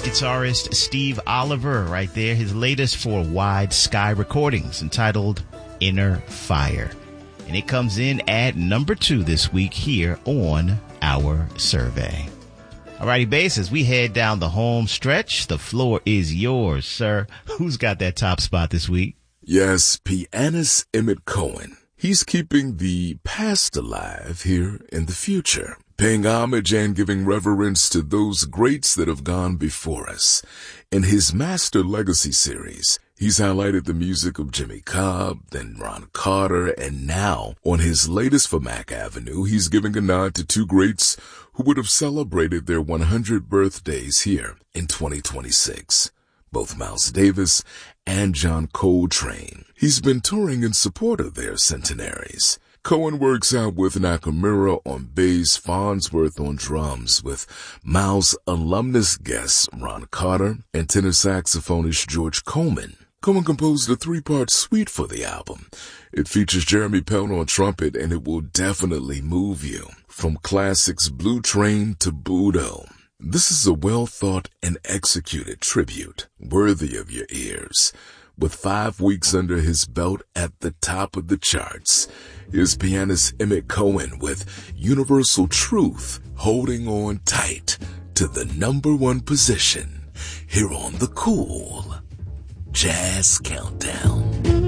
guitarist Steve Oliver right there. His latest for Wide Sky Recordings entitled Inner Fire. And it comes in at number 2 this week here on our survey. Alrighty, Bass, as we head down the home stretch, the floor is yours, sir. Who's got that top spot this week? Yes, pianist Emmett Cohen. He's keeping the past alive here in the future, paying homage and giving reverence to those greats that have gone before us. In his Master Legacy series, he's highlighted the music of Jimmy Cobb, then Ron Carter, and now, on his latest for Mack Avenue, he's giving a nod to 2 greats who would have celebrated their 100 birthdays here in 2026. Both Miles Davis and John Coltrane. He's been touring in support of their centenaries. Cohen works out with Nakamura on bass, Farnsworth on drums, with Miles' alumnus guests Ron Carter and tenor saxophonist George Coleman. Cohen composed a 3-part suite for the album. It features Jeremy Pelt on trumpet, and it will definitely move you. From classics Blue Train to Budo. This is a well-thought and executed tribute, worthy of your ears. With 5 weeks under his belt at the top of the charts, here's pianist Emmett Cohen with Universal Truth holding on tight to the number 1 position here on the Cool Jazz Countdown.